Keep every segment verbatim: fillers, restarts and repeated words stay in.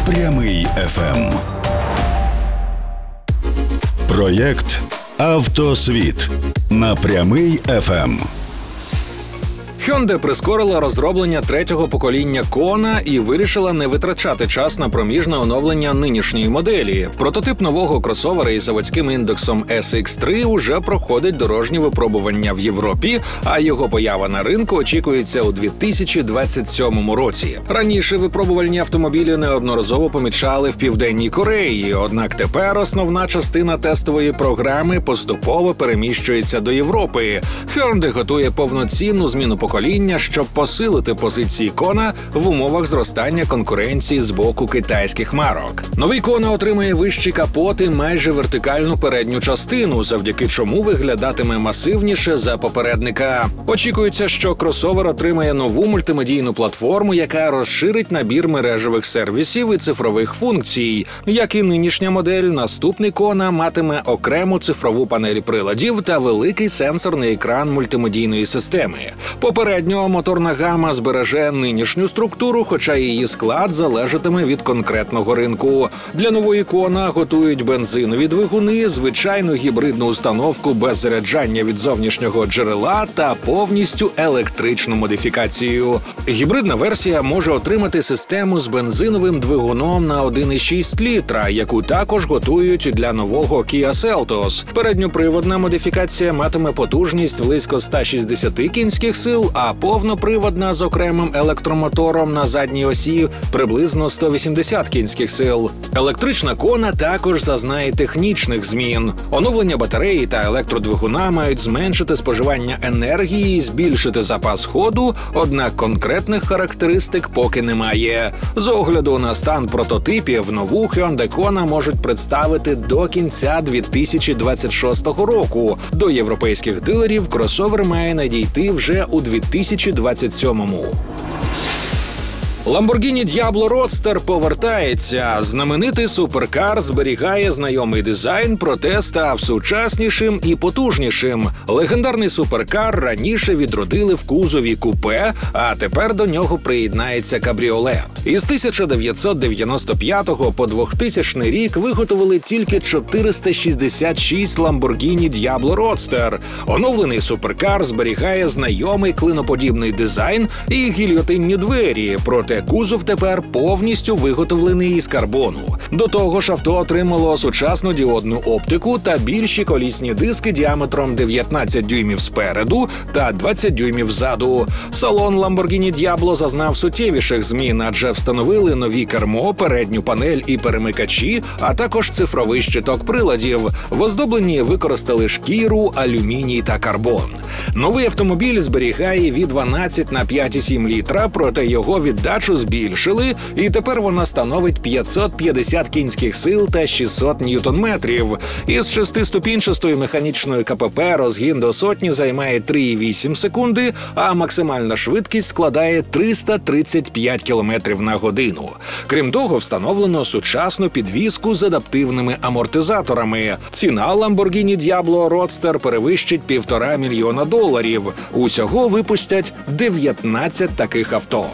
Прямий еф ем. Проєкт «Автосвіт» на Прямий еф ем. Hyundai прискорила розроблення третього покоління Kona і вирішила не витрачати час на проміжне оновлення нинішньої моделі. Прототип нового кросовера із заводським індексом ес ікс три уже проходить дорожні випробування в Європі, а його поява на ринку очікується у дві тисячі двадцять сьомому році. Раніше випробувальні автомобілі неодноразово помічали в Південній Кореї, однак тепер основна частина тестової програми поступово переміщується до Європи. Hyundai готує повноцінну зміну покоління, щоб посилити позиції Kona в умовах зростання конкуренції з боку китайських марок. Новий Kona отримає вищий капот і майже вертикальну передню частину, завдяки чому виглядатиме масивніше за попередника. Очікується, що кросовер отримає нову мультимедійну платформу, яка розширить набір мережевих сервісів і цифрових функцій. Як і нинішня модель, наступний Kona матиме окрему цифрову панель приладів та великий сенсорний екран мультимедійної системи. Попередньо моторна гама збереже нинішню структуру, хоча її склад залежатиме від конкретного ринку. Для нової Kona готують бензинові двигуни, звичайну гібридну установку без заряджання від зовнішнього джерела та повністю електричну модифікацію. Гібридна версія може отримати систему з бензиновим двигуном на один і шість літра, яку також готують для нового Kia Seltos. Передньоприводна модифікація матиме потужність близько ста шістдесяти кінських сил, а повноприводна з окремим електромотором на задній осі приблизно сто вісімдесят кінських сил. Електрична Kona також зазнає технічних змін. Оновлення батареї та електродвигуна мають зменшити споживання енергії і збільшити запас ходу, однак конкретних характеристик поки немає. З огляду на стан прототипів, нову Hyundai Kona можуть представити до кінця дві тисячі двадцять шостого року. До європейських дилерів кросовер має надійти вже у дві тисячі двадцять сьомому. Lamborghini Diablo Roadster повертається. Знаменитий суперкар зберігає знайомий дизайн, проте став сучаснішим і потужнішим. Легендарний суперкар раніше відродили в кузові купе, а тепер до нього приєднається кабріолет. Із тисяча дев'ятсот дев'яносто п'ятого по двохтисячний рік виготовили тільки чотириста шістдесят шість Lamborghini Diablo Roadster. Оновлений суперкар зберігає знайомий клиноподібний дизайн і гільйотинні двері, проте кузов тепер повністю виготовлений із карбону. До того ж, авто отримало сучасну діодну оптику та більші колісні диски діаметром дев'ятнадцять дюймів спереду та двадцять дюймів ззаду. Салон Lamborghini Diablo зазнав суттєвіших змін, адже встановили нові кермо, передню панель і перемикачі, а також цифровий щиток приладів. В оздобленні використали шкіру, алюміній та карбон. Новий автомобіль зберігає ві дванадцять на п'ять і сім літра, проте його віддачу збільшили, і тепер вона становить п'ятсот п'ятдесят кінських сил та шістсот ньютон-метрів. Із шестиступінчастої механічної КПП розгін до сотні займає три і вісім секунди, а максимальна швидкість складає триста тридцять п'ять кілометрів на годину. Крім того, встановлено сучасну підвіску з адаптивними амортизаторами. Ціна Lamborghini Diablo Roadster перевищить півтора мільйона доларів. Усього випустять дев'ятнадцять таких авто.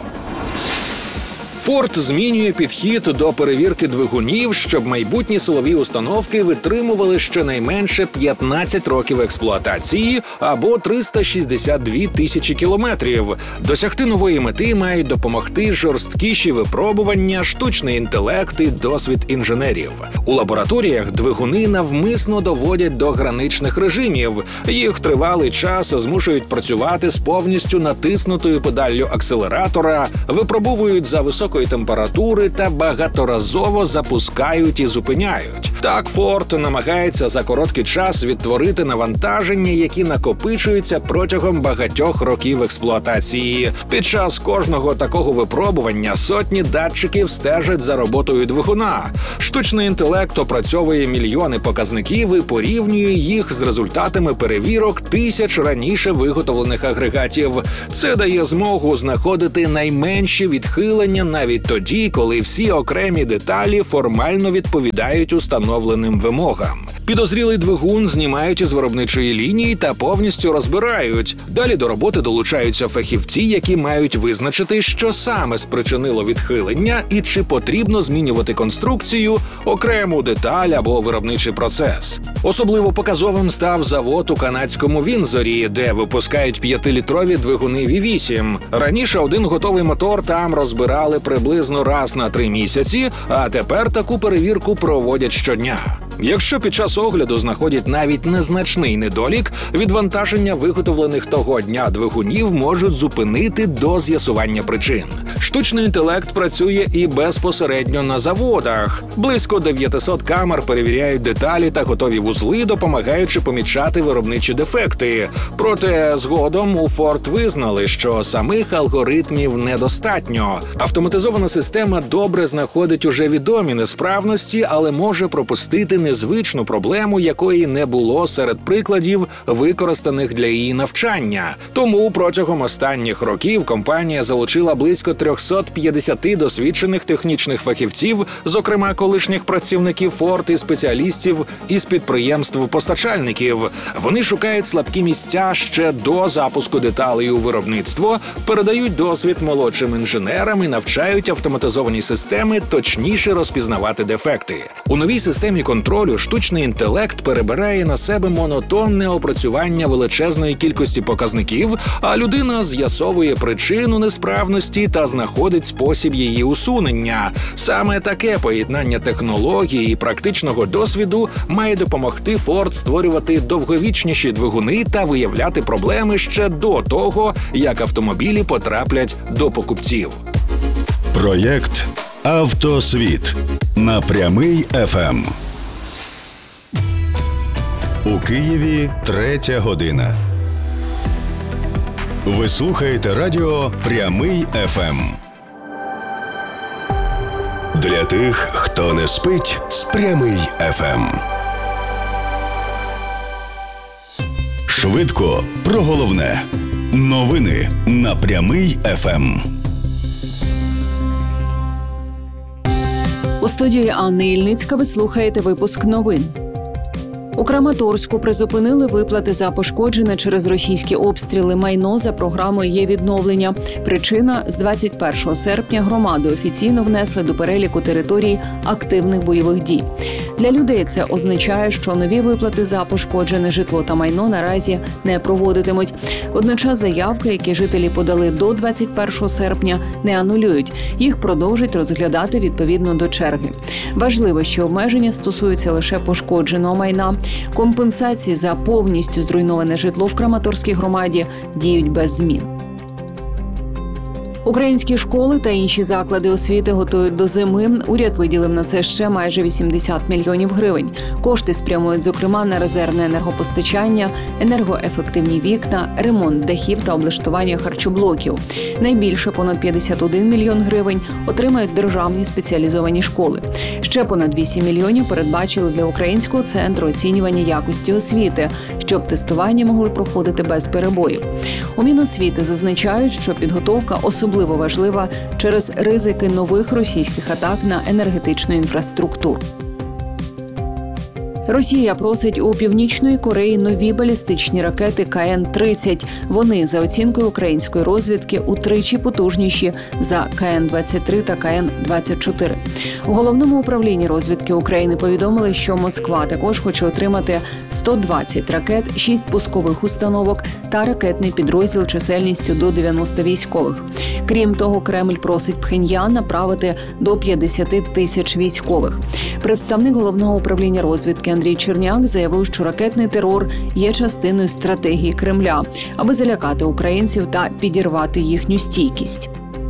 Ford змінює підхід до перевірки двигунів, щоб майбутні силові установки витримували щонайменше п'ятнадцять років експлуатації або триста шістдесят дві тисячі кілометрів. Досягти нової мети мають допомогти жорсткіші випробування, штучний інтелект і досвід інженерів. У лабораторіях двигуни навмисно доводять до граничних режимів. Їх тривалий час змушують працювати з повністю натиснутою педаллю акселератора, випробовують за високою температури та багаторазово запускають і зупиняють. Так, Ford намагається за короткий час відтворити навантаження, які накопичуються протягом багатьох років експлуатації. Під час кожного такого випробування сотні датчиків стежать за роботою двигуна. Штучний інтелект опрацьовує мільйони показників і порівнює їх з результатами перевірок тисяч раніше виготовлених агрегатів. Це дає змогу знаходити найменші відхилення навіть тоді, коли всі окремі деталі формально відповідають установленим вимогам. Підозрілий двигун знімають із виробничої лінії та повністю розбирають. Далі до роботи долучаються фахівці, які мають визначити, що саме спричинило відхилення і чи потрібно змінювати конструкцію, окрему деталь або виробничий процес. Особливо показовим став завод у канадському Віндзорі, де випускають п'ятилітрові двигуни ві вісім. Раніше один готовий мотор там розбирали приблизно раз на три місяці, а тепер таку перевірку проводять щодня. Якщо під час огляду знаходять навіть незначний недолік, відвантаження виготовлених того дня двигунів можуть зупинити до з'ясування причин. Штучний інтелект працює і безпосередньо на заводах. Близько дев'ятсот камер перевіряють деталі та готові вузли, допомагаючи помічати виробничі дефекти. Проте згодом у Ford визнали, що самих алгоритмів недостатньо. Автоматизована система добре знаходить уже відомі несправності, але може пропустити незвичну проблему, якої не було серед прикладів, використаних для її навчання. Тому протягом останніх років компанія залучила близько триста п'ятдесят досвідчених технічних фахівців, зокрема колишніх працівників Ford і спеціалістів із підприємств-постачальників. Вони шукають слабкі місця ще до запуску деталей у виробництво, передають досвід молодшим інженерам і навчають автоматизовані системи точніше розпізнавати дефекти. У новій системі контролю штучний інтелект перебирає на себе монотонне опрацювання величезної кількості показників, а людина з'ясовує причину несправності та знаходить спосіб її усунення. Саме таке поєднання технології і практичного досвіду має допомогти Ford створювати довговічніші двигуни та виявляти проблеми ще до того, як автомобілі потраплять до покупців. Проєкт «Автосвіт» на Прямий еф ем. У Києві третя година. Ви слухаєте радіо «Прямий еф ем». Для тих, хто не спить з «Прямий еф ем». Швидко про головне. Новини на «Прямий еф ем». У студії Анни Ільницька ви слухаєте випуск новин. У Краматорську призупинили виплати за пошкоджене через російські обстріли майно за програмою «Є-відновлення». Причина – з двадцять першого серпня громади офіційно внесли до переліку територій активних бойових дій. Для людей це означає, що нові виплати за пошкоджене житло та майно наразі не проводитимуть. Водночас заявки, які жителі подали до двадцять першого серпня, не анулюють. Їх продовжать розглядати відповідно до черги. Важливо, що обмеження стосуються лише пошкодженого майна. Компенсації за повністю зруйноване житло в Краматорській громаді діють без змін. Українські школи та інші заклади освіти готують до зими. Уряд виділив на це ще майже вісімдесят мільйонів гривень. Кошти спрямують, зокрема, на резервне енергопостачання, енергоефективні вікна, ремонт дахів та облаштування харчоблоків. Найбільше, понад п'ятдесят один мільйон гривень, отримають державні спеціалізовані школи. Ще понад вісім мільйонів передбачили для Українського центру оцінювання якості освіти, щоб тестування могли проходити без перебоїв. У Міносвіти зазначають, що підготовка особливо Особливо важлива через ризики нових російських атак на енергетичну інфраструктуру. Росія просить у Північної Кореї нові балістичні ракети Ка Ен тридцять. Вони, за оцінкою української розвідки, утричі потужніші за Ка Ен двадцять три та Ка Ен двадцять чотири. У Головному управлінні розвідки України повідомили, що Москва також хоче отримати сто двадцять ракет, шість пускових установок та ракетний підрозділ чисельністю до дев'яноста військових. Крім того, Кремль просить Пхеньян направити до п'ятдесят тисяч військових. Представник Головного управління розвідки Андрій Черняк заявив, що ракетний терор є частиною стратегії Кремля, аби залякати українців та підірвати їхню стійкість.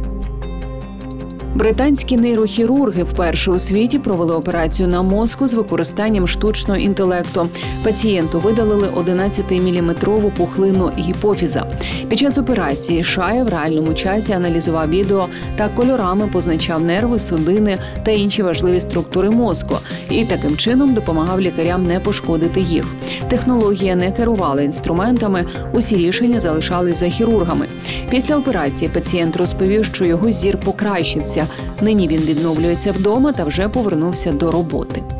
Британські нейрохірурги вперше у світі провели операцію на мозку з використанням штучного інтелекту. Пацієнту видалили одинадцятиміліметрову пухлину гіпофіза. Під час операції Шая в реальному часі аналізував відео та кольорами позначав нерви, судини та інші важливі структури мозку і таким чином допомагав лікарям не пошкодити їх. Технологія не керувала інструментами, усі рішення залишались за хірургами. Після операції пацієнт розповів, що його зір покращився. Нині він відновлюється вдома та вже повернувся до роботи.